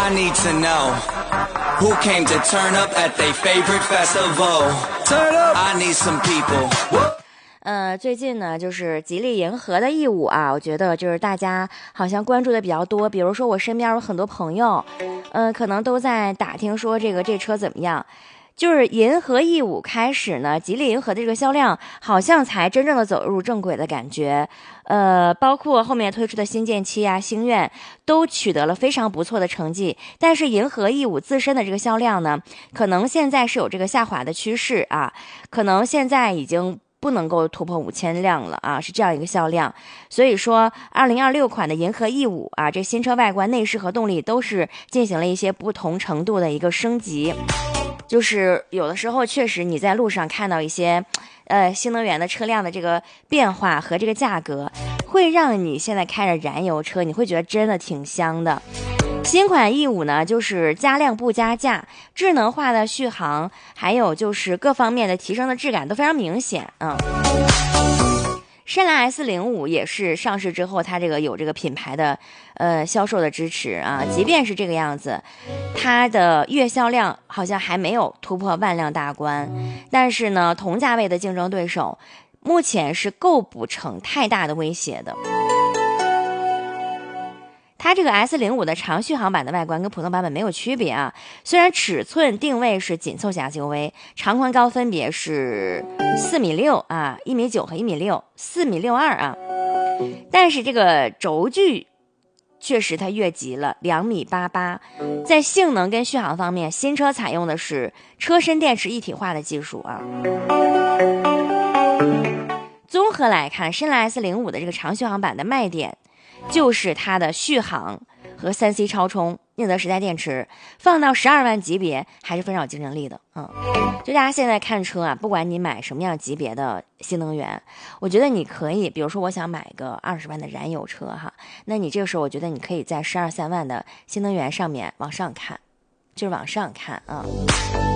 I need to know who came to turn up at their favorite festival. Turn up. I need some people. 最近呢，就是吉利银河的义乌啊，我觉得就是大家好像关注的比较多。比如说我身边有很多朋友，可能都在打听说这车怎么样。就是银河 E5开始呢，吉利银河的这个销量好像才真正的走入正轨的感觉。包括后面推出的新剑七啊、星愿都取得了非常不错的成绩。但是银河 E5自身的这个销量呢，可能现在是有这个下滑的趋势啊，可能现在已经不能够突破5000辆了啊，是这样一个销量。所以说2026款的银河 E5啊，这新车外观、内饰和动力都是进行了一些不同程度的一个升级。就是有的时候确实你在路上看到一些新能源的车辆的这个变化和这个价格，会让你现在开着燃油车你会觉得真的挺香的。新款 E5呢，就是加量不加价，智能化的续航，还有就是各方面的提升的质感都非常明显啊。深蓝 S05也是上市之后，它这个有这个品牌的销售的支持啊。即便是这个样子，它的月销量好像还没有突破万辆大关，但是呢，同价位的竞争对手目前是构不成太大的威胁的。它这个 S05的长续航版的外观跟普通版本没有区别啊，虽然尺寸定位是紧凑型 SUV， 长宽高分别是4.6米啊、1.9米和1.6米，4.62米啊，但是这个轴距确实它越级了，2.88米。在性能跟续航方面，新车采用的是车身电池一体化的技术啊。综合来看，深蓝 S05的这个长续航版的卖点就是它的续航和3C 超充宁德时代电池，放到12万级别还是非常有竞争力的。就大家现在看车啊，不管你买什么样级别的新能源，我觉得你可以，比如说我想买个20万的燃油车哈，那你这个时候我觉得你可以在12、3万的新能源上面往上看，就是往上看啊。